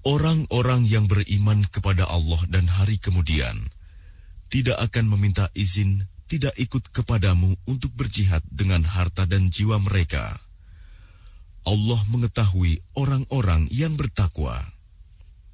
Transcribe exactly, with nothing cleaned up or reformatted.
Orang-orang yang beriman kepada Allah dan hari kemudian tidak akan meminta izin tidak ikut kepadamu untuk berjihad dengan harta dan jiwa mereka. Allah mengetahui orang-orang yang bertakwa.